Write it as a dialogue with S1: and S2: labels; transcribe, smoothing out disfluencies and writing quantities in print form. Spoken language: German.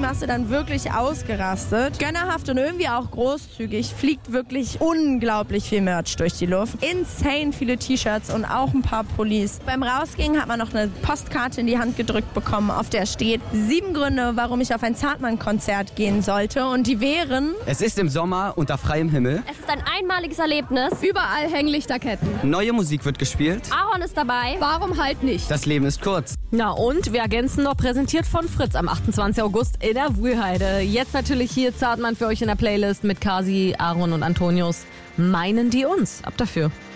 S1: Masse dann wirklich ausgerastet. Gönnerhaft und irgendwie auch großzügig. Fliegt wirklich unglaublich viel Merch durch die Luft. Insane viele T-Shirts und auch ein paar Pullis. Beim Rausgehen hat man noch eine Postkarte in die Hand gedrückt bekommen, auf der steht 7 Gründe, warum ich auf ein Zartmann-Konzert gehen sollte. Und die wären:
S2: Es ist im Sommer unter freiem Himmel.
S3: Es ist ein einmaliges Erlebnis.
S4: Überall hängen Lichterketten.
S2: Neue Musik wird gespielt.
S3: Aaron ist dabei.
S4: Warum halt nicht?
S2: Das Leben ist kurz.
S5: Na und, wir ergänzen noch, präsentiert von Fritz am 28. August in der Wuhlheide. Jetzt natürlich hier Zartmann für euch in der Playlist mit Kasi, Aaron und Antonius. Meinen die uns? Ab dafür.